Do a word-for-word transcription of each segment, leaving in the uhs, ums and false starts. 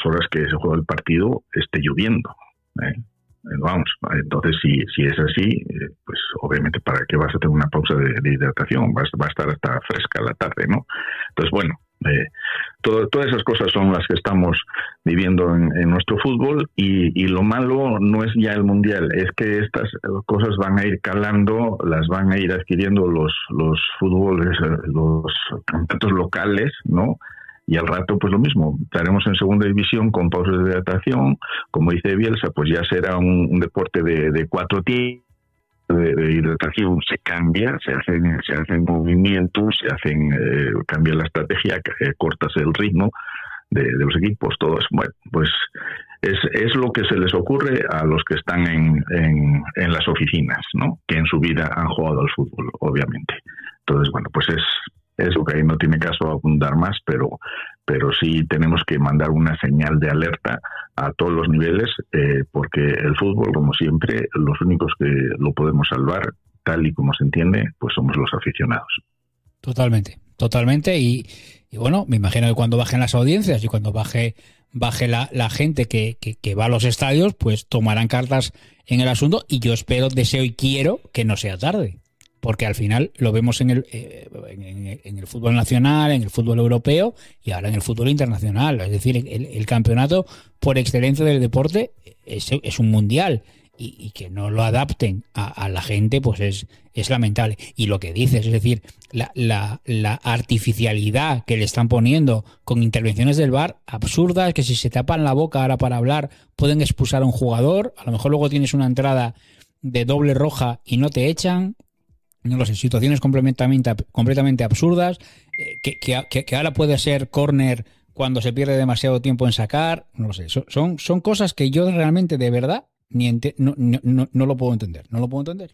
las horas que se juega el partido esté lloviendo. ¿eh? Vamos, entonces si, si es así, pues obviamente para qué vas a tener una pausa de, de hidratación, va, va a estar hasta fresca la tarde, ¿no? Entonces, bueno, eh, todo, todas esas cosas son las que estamos viviendo en, en nuestro fútbol y, y lo malo no es ya el mundial, es que estas cosas van a ir calando, las van a ir adquiriendo los, los fútboles, los campeonatos locales, ¿no? Y al rato, pues lo mismo, estaremos en segunda división con pausas de hidratación. Como dice Bielsa, pues ya será un, un deporte de, de cuatro tiempos de, de hidratación. Se cambia, se hacen, se hacen movimientos, se hacen, eh, cambia la estrategia, eh, cortas el ritmo de, de los equipos, todo eso. Bueno, pues es, es lo que se les ocurre a los que están en, en, en las oficinas, ¿no? Que en su vida han jugado al fútbol, obviamente. Entonces, bueno, pues es... Eso que ahí no tiene caso abundar más, pero pero sí tenemos que mandar una señal de alerta a todos los niveles, eh, porque el fútbol, como siempre, los únicos que lo podemos salvar, tal y como se entiende, pues somos los aficionados. Totalmente, totalmente. Y, y bueno, me imagino que cuando bajen las audiencias y cuando baje baje la, la gente que, que, que va a los estadios, pues tomarán cartas en el asunto y yo espero, deseo y quiero que no sea tarde. Porque al final lo vemos en el, eh, en, en el fútbol nacional, en el fútbol europeo y ahora en el fútbol internacional. Es decir, el, el campeonato por excelencia del deporte es, es un mundial y, y que no lo adapten a, a la gente pues es, es lamentable. Y lo que dices, es decir, la, la, la artificialidad que le están poniendo con intervenciones del V A R absurdas, que si se tapan la boca ahora para hablar pueden expulsar a un jugador, a lo mejor luego tienes una entrada de doble roja y no te echan. No lo sé, situaciones completamente, completamente absurdas, eh, que, que, que ahora puede ser córner cuando se pierde demasiado tiempo en sacar, no lo sé, son, son, son cosas que yo realmente de verdad ni ente, no, no, no, no lo puedo entender, no lo puedo entender.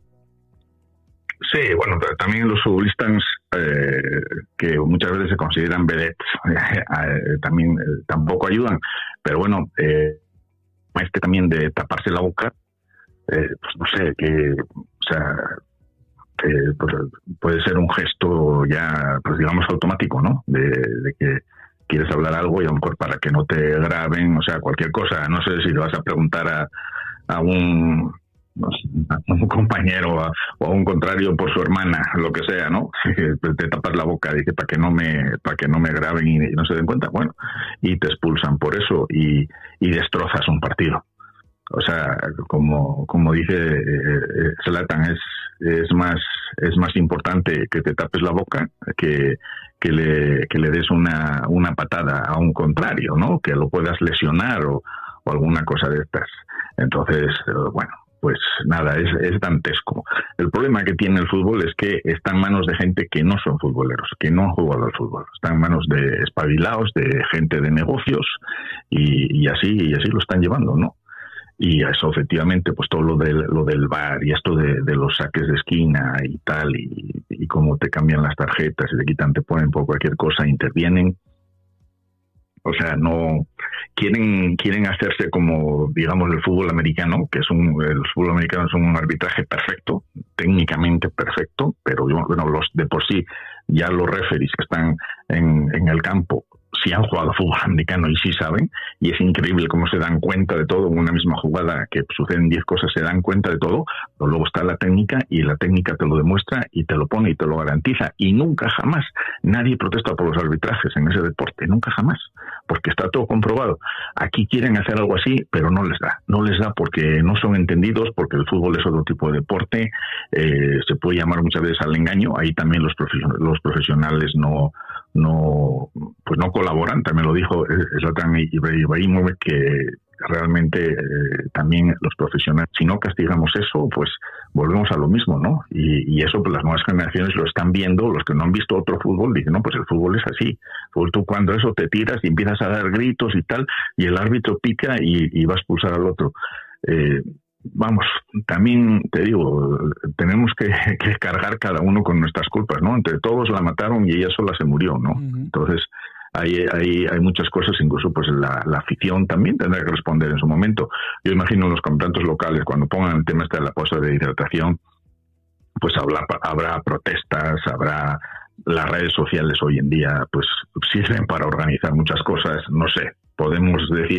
Sí, bueno, también los futbolistas eh, que muchas veces se consideran vedettes eh, también eh, tampoco ayudan, pero bueno, eh, este también de taparse la boca, eh, pues no sé, que, o sea... Eh, pues puede ser un gesto ya, pues digamos, automático, ¿no? De, de que quieres hablar algo y a lo mejor para que no te graben, o sea, cualquier cosa. No sé si le vas a preguntar a, a, un, no sé, a un compañero a, o a un contrario por su hermana, lo que sea, ¿no? Te tapas la boca, dice, para que no me para que no me graben y, y no se den cuenta. Bueno, y te expulsan por eso y, y destrozas un partido. O sea, como como dice eh, Zlatan, es es más es más importante que te tapes la boca que que le que le des una una patada a un contrario, ¿no? Que lo puedas lesionar o, o alguna cosa de estas. Entonces, bueno, pues nada, es, es dantesco. El problema que tiene el fútbol es que está en manos de gente que no son futboleros, que no han jugado al fútbol. Está en manos de espabilados, de gente de negocios y, y así y así lo están llevando, ¿no? Y eso, efectivamente, pues todo lo del, lo del V A R y esto de, de los saques de esquina y tal, y, y cómo te cambian las tarjetas y te quitan, te ponen por cualquier cosa, intervienen. O sea, no quieren quieren hacerse como, digamos, el fútbol americano, que es un el fútbol americano es un arbitraje perfecto, técnicamente perfecto, pero bueno, los de por sí ya los referees que están en, en el campo sí han jugado fútbol americano y sí saben, y es increíble cómo se dan cuenta de todo en una misma jugada, que suceden diez cosas, se dan cuenta de todo, pero luego está la técnica y la técnica te lo demuestra y te lo pone y te lo garantiza, y nunca jamás nadie protesta por los arbitrajes en ese deporte, nunca jamás, porque está todo comprobado. Aquí quieren hacer algo así, pero no les da, no les da porque no son entendidos, porque el fútbol es otro tipo de deporte, eh, se puede llamar muchas veces al engaño, ahí también los profesionales, los profesionales no no pues no colaboran, también lo dijo Zlatan Ibrahimovic, que realmente eh, también los profesionales, si no castigamos eso, pues volvemos a lo mismo, ¿no? Y, y eso pues las nuevas generaciones lo están viendo, los que no han visto otro fútbol dicen, no, pues el fútbol es así, pues tú cuando eso te tiras y empiezas a dar gritos y tal, y el árbitro pica y, y va a expulsar al otro. Eh, Vamos, también te digo, tenemos que, que cargar cada uno con nuestras culpas, ¿no? Entre todos la mataron y ella sola se murió, ¿no? Uh-huh. Entonces, hay, hay, hay muchas cosas, incluso pues la, la afición también tendrá que responder en su momento. Yo imagino los campeonatos locales, cuando pongan el tema este de la pausa de hidratación, pues habrá, habrá protestas, habrá... Las redes sociales hoy en día pues sirven para organizar muchas cosas, no sé, podemos decir